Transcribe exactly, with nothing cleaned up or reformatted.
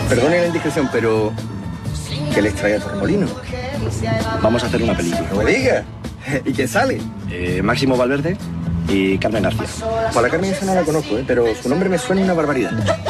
Perdone la indiscreción, pero... ¿qué les trae a Torremolinos? Vamos a hacer una película. ¡No me digas! ¿Y quién sale? Eh, Máximo Valverde y Carmen García. Bueno, la Carmen esa no la conozco, ¿eh? Pero su nombre me suena una barbaridad.